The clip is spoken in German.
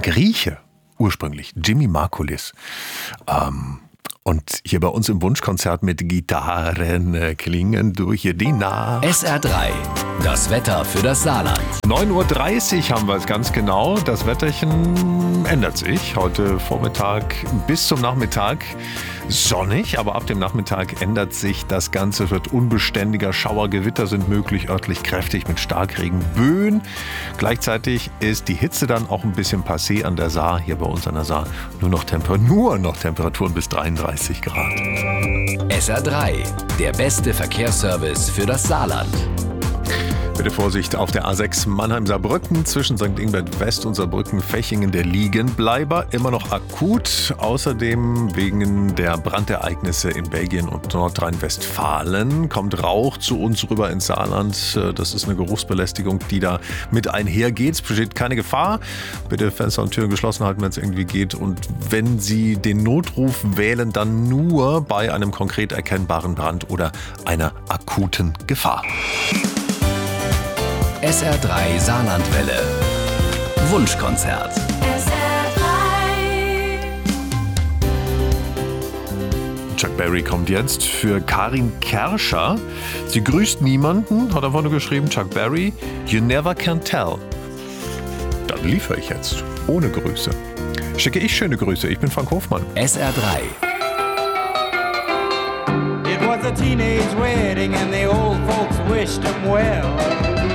ein Grieche ursprünglich, Jimmy Margulis. Und hier bei uns im Wunschkonzert mit Gitarren klingen durch die Nacht. SR3, das Wetter für das Saarland. 9.30 Uhr haben wir es ganz genau. Das Wetterchen ändert sich. Heute Vormittag bis zum Nachmittag sonnig, aber ab dem Nachmittag ändert sich das Ganze, wird unbeständiger. Schauergewitter sind möglich, örtlich kräftig mit Starkregenböen. Gleichzeitig ist die Hitze dann auch ein bisschen passé an der Saar. Hier bei uns an der Saar nur noch Temperaturen bis 33 Grad. SR3, der beste Verkehrsservice für das Saarland. Bitte Vorsicht auf der A6 Mannheim-Saarbrücken zwischen St. Ingbert West und Saarbrücken-Fechingen. Der Liegenbleiber immer noch akut. Außerdem wegen der Brandereignisse in Belgien und Nordrhein-Westfalen kommt Rauch zu uns rüber ins Saarland. Das ist eine Geruchsbelästigung, die da mit einhergeht. Es besteht keine Gefahr. Bitte Fenster und Türen geschlossen halten, wenn es irgendwie geht. Und wenn Sie den Notruf wählen, dann nur bei einem konkret erkennbaren Brand oder einer akuten Gefahr. SR3 Saarlandwelle. Wunschkonzert. Chuck Berry kommt jetzt für Karin Kerscher. Sie grüßt niemanden, hat er vorne geschrieben. Chuck Berry, You Never Can Tell. Dann liefere ich jetzt. Ohne Grüße. Schicke ich schöne Grüße. Ich bin Frank Hofmann. SR3. It was a teenage wedding and the old folks wished him well.